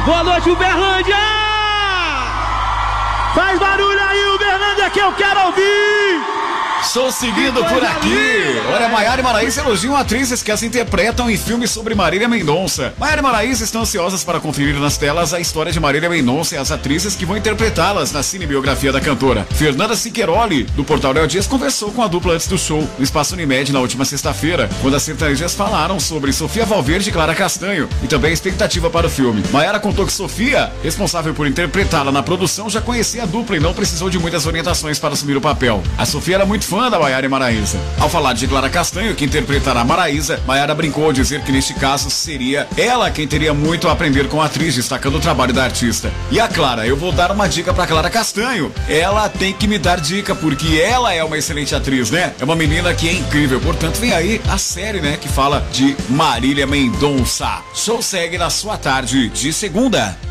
Boa noite, Uberlândia! Faz barulho aí, Uberlândia, que eu quero ouvir! Estou seguindo por aqui. Olha, Maiara e Maraísa elogiam atrizes que as interpretam em filmes sobre Marília Mendonça. Maiara e Maraísa estão ansiosas para conferir nas telas a história de Marília Mendonça e as atrizes que vão interpretá-las na cinebiografia da cantora. Fernanda Siqueiroli, do Portal Léo Dias, conversou com a dupla antes do show, no Espaço Unimed, na última sexta-feira, quando as sertanejas falaram sobre Sofia Valverde e Clara Castanho, e também a expectativa para o filme. Maiara contou que Sofia, responsável por interpretá-la na produção, já conhecia a dupla e não precisou de muitas orientações para assumir o papel. A Sofia era muito fã da Maiara e Maraísa. Ao falar de Clara Castanho, que interpretará Maraísa, Maiara brincou ao dizer que neste caso seria ela quem teria muito a aprender com a atriz, destacando o trabalho da artista. E a Clara, eu vou dar uma dica pra Clara Castanho. Ela tem que me dar dica, porque ela é uma excelente atriz, né? É uma menina que é incrível. Portanto, vem aí a série, né, que fala de Marília Mendonça. Show segue na sua tarde de segunda.